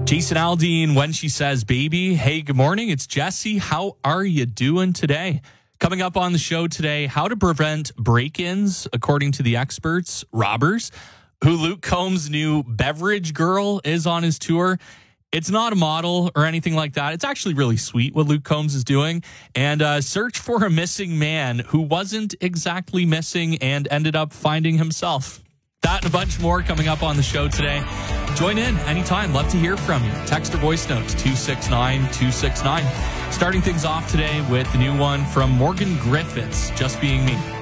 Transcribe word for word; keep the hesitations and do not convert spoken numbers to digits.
Jason Aldean, When She Says Baby. Hey, good morning. It's Jesse. How are you doing today? Coming up on the show today, how to prevent break-ins, according to the experts, robbers, who Luke Combs' new beverage girl is on his tour. It's not a model or anything like that. It's actually really sweet what Luke Combs is doing. And uh, search for a missing man who wasn't exactly missing and ended up finding himself. That and a bunch more coming up on the show today. Join in anytime. Love to hear from you. Text or voice notes two six nine two six nine. Starting things off today with the new one from Morgan Griffiths, Just Being Me.